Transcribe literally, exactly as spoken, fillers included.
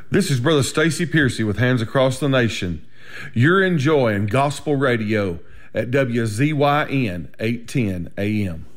This is Brother Stacy Piercy with Hands Across the Nation. You're enjoying Gospel Radio at W Z Y N eight ten A M.